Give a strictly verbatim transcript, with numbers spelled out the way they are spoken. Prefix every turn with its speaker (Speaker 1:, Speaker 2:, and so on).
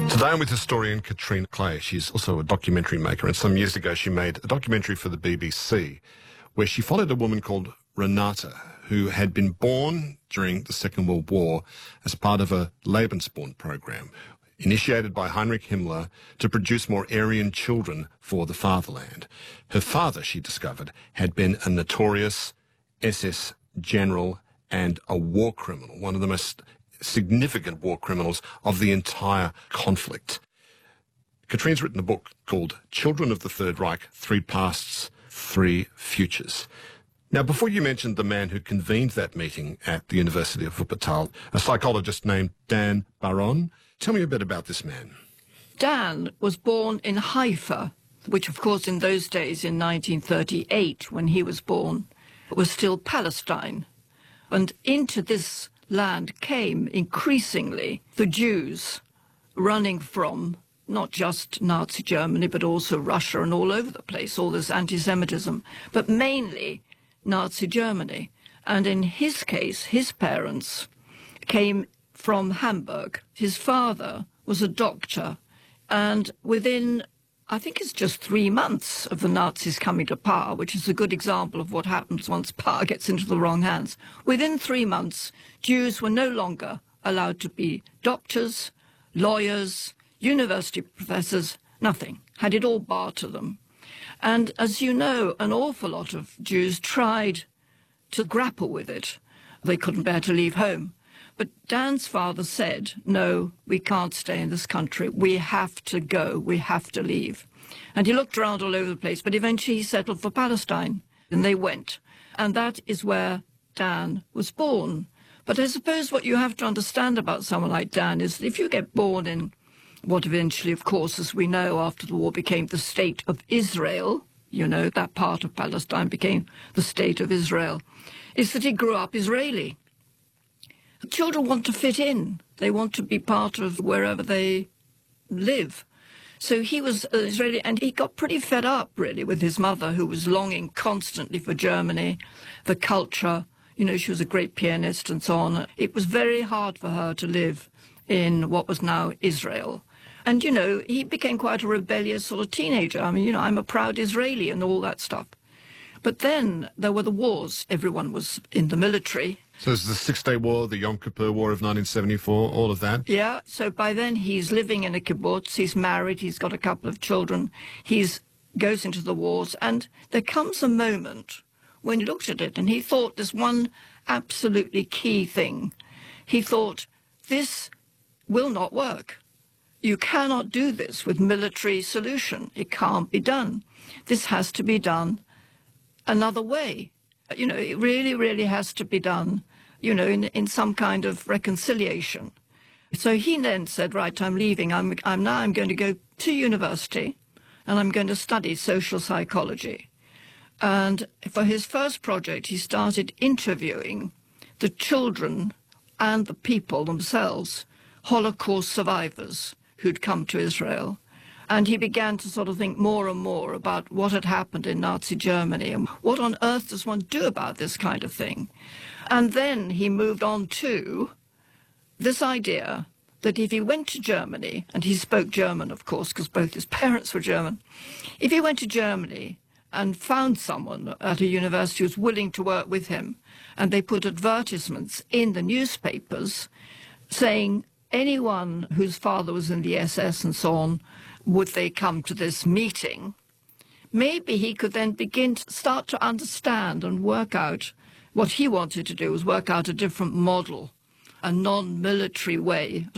Speaker 1: Today I'm with historian Katrina Clay. She's also a documentary maker, and some years ago she made a documentary for the B B C where she followed a woman called Renata, who had been born during the Second World War as part of a Lebensborn program initiated by Heinrich Himmler to produce more Aryan children for the fatherland. Her father, she discovered, had been a notorious S S general and a war criminal, one of the most significant war criminals of the entire conflict. Katrina's written a book called Children of the Third Reich, Three Pasts, Three Futures. Now, before you mentioned the man who convened that meeting at the University of Wuppertal, a psychologist named Dan Baron, tell me a bit about this man.
Speaker 2: Dan was born in Haifa, which of course in those days, in nineteen thirty-eight, when he was born, was still Palestine. And into this land came increasingly the Jews running from not just Nazi Germany, but also Russia and all over the place, all this anti-Semitism, but mainly Nazi Germany. And in his case, his parents came from Hamburg. His father was a doctor, and within, I think it's just three months of the Nazis coming to power, which is a good example of what happens once power gets into the wrong hands. Within three months, Jews were no longer allowed to be doctors, lawyers, university professors, nothing. Had it all barred to them. And as you know, an awful lot of Jews tried to grapple with it. They couldn't bear to leave home. But Dan's father said, no, we can't stay in this country. We have to go. We have to leave. And he looked around all over the place, but eventually he settled for Palestine. And they went. And that is where Dan was born. But I suppose what you have to understand about someone like Dan is that if you get born in what eventually, of course, as we know, after the war became the State of Israel, you know, that part of Palestine became the State of Israel, is that he grew up Israeli. Children want to fit in. They want to be part of wherever they live. So he was Israeli, and he got pretty fed up, really, with his mother, who was longing constantly for Germany, the culture. You know, she was a great pianist and so on. It was very hard for her to live in what was now Israel. And, you know, he became quite a rebellious sort of teenager. I mean, you know, I'm a proud Israeli and all that stuff. But then there were the wars. Everyone was in the military.
Speaker 1: So there's the Six-Day War, the Yom Kippur War of nineteen seventy-four, all of that?
Speaker 2: Yeah, so by then he's living in a kibbutz, he's married, he's got a couple of children, he goes into the wars, and there comes a moment when he looked at it and he thought this one absolutely key thing. He thought, this will not work. You cannot do this with military solution. It can't be done. This has to be done another way. You know, it really, really has to be done, you know, in, in some kind of reconciliation. So he then said, right, I'm leaving. I'm, I'm now I'm going to go to university and I'm going to study social psychology. And for his first project, he started interviewing the children and the people themselves, Holocaust survivors who'd come to Israel. And he began to sort of think more and more about what had happened in Nazi Germany and what on earth does one do about this kind of thing. And then he moved on to this idea that if he went to Germany, and he spoke German, of course, because both his parents were German, if he went to Germany and found someone at a university who was willing to work with him, and they put advertisements in the newspapers saying anyone whose father was in the S S and so on, would they come to this meeting, maybe he could then begin to start to understand and work out what he wanted to do was work out a different model, a non-military way